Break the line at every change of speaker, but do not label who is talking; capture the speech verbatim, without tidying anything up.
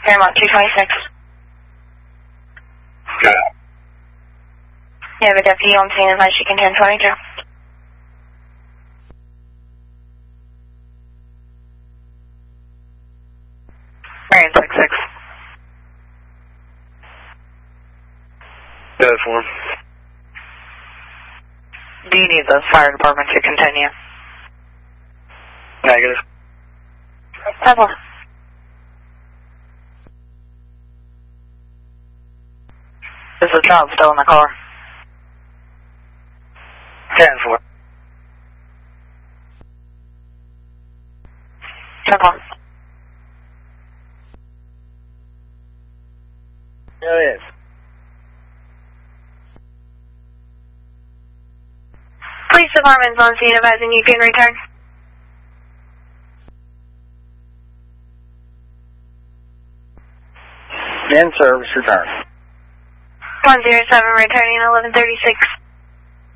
Paramount two twenty-six.
Got it.
You have a deputy on scene advice you can ten twenty-two. Marion six six.
Go for him.
Do you need the fire department to continue?
Negative.
Purple. Is the child still in the car?
ten four.
Purple.
There it is.
Police department's on scene advising you can return.
In service return.
one zero seven returning eleven thirty-six.